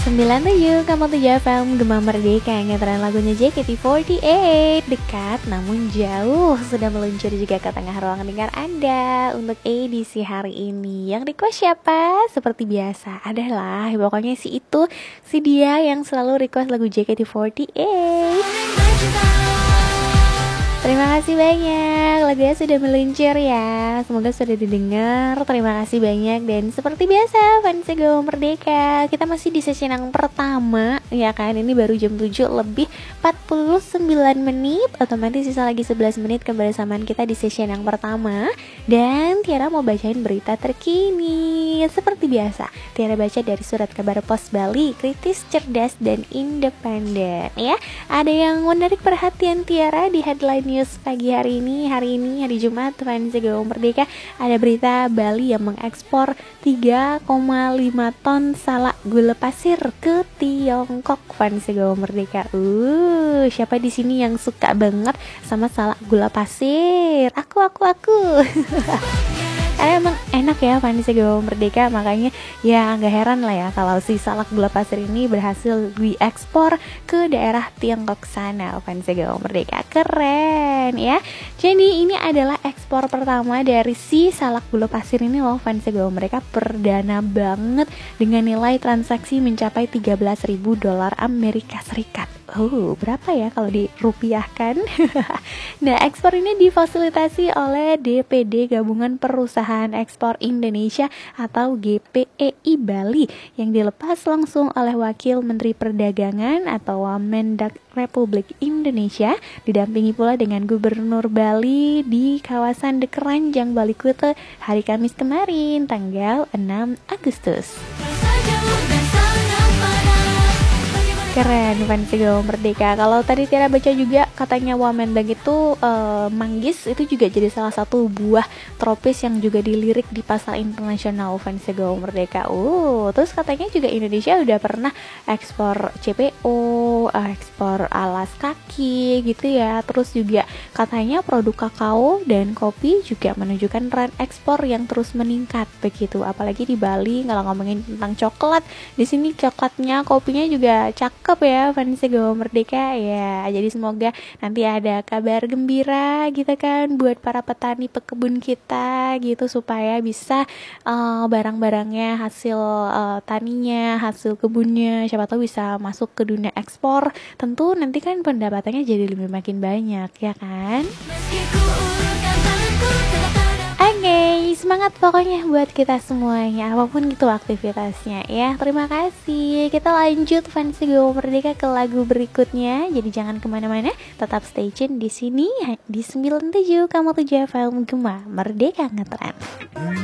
97 kamu tuh FM Gema Merdeka, ngetren lagunya JKT48. Dekat namun jauh, sudah meluncur juga ke tengah ruang dengar Anda untuk edisi hari ini. Yang request siapa? Seperti biasa adalah pokoknya si itu, si dia yang selalu request lagu JKT48. Terima kasih banyak, lagunya sudah meluncur ya. Semoga sudah didengar. Terima kasih banyak. Dan seperti biasa, fans Gema Merdeka, kita masih di sesi yang pertama, ya kan? Ini baru jam 7 lebih 49 menit. Otomatis sisa lagi 11 menit kebersamaan kita di sesi yang pertama. Dan Tiara mau bacain berita terkini. Seperti biasa, Tiara baca dari surat kabar Pos Bali, kritis, cerdas, dan independen. Ya, ada yang menarik perhatian Tiara di headline news pagi hari ini. Hari Jumat, fans Gema Merdeka, ada berita Bali yang mengekspor 3,5 ton salak gula pasir ke Tiongkok. Fans Gema Merdeka, siapa di sini yang suka banget sama salak gula pasir? Aku. Emang enak ya fans Gema Merdeka, makanya ya gak heran lah ya kalau si salak gula pasir ini berhasil diekspor ke daerah Tiongkok sana. Fans Gema Merdeka keren ya. Jadi ini adalah ekspor pertama dari si salak gula pasir ini loh fans Gema Merdeka, perdana banget dengan nilai transaksi mencapai $13.000 Amerika Serikat. Berapa ya kalau dirupiahkan? Nah, ekspor ini difasilitasi oleh DPD Gabungan Perusahaan Ekspor Indonesia atau GPEI Bali yang dilepas langsung oleh Wakil Menteri Perdagangan atau Wamendak Republik Indonesia, didampingi pula dengan Gubernur Bali di kawasan Dekeranjang, Bali Kute hari Kamis kemarin, tanggal 6 Agustus. Keren fans Gema Merdeka. Kalau tadi Tiara baca juga katanya Wamendak itu manggis itu juga jadi salah satu buah tropis yang juga dilirik di pasar internasional fans Gema Merdeka. Terus katanya juga Indonesia udah pernah ekspor CPO, ekspor alas kaki gitu ya. Terus juga katanya produk kakao dan kopi juga menunjukkan tren ekspor yang terus meningkat begitu. Apalagi di Bali, kalau ngomongin tentang coklat, di sini coklatnya, kopinya juga cakep ya fans Gema Merdeka ya. Jadi semoga nanti ada kabar gembira gitu kan buat para petani pekebun kita gitu, supaya bisa barang-barangnya, hasil taninya, hasil kebunnya, siapa tahu bisa masuk ke dunia ekspor. Tentu nanti kan pendapatannya jadi lebih makin banyak ya kan. Oke, semangat pokoknya buat kita semuanya, apapun itu aktivitasnya ya. Terima kasih. Kita lanjut fans Gema Merdeka ke lagu berikutnya. Jadi jangan kemana-mana, tetap stay tune di sini di 97 kamu tuh FM Gema Merdeka ngetren.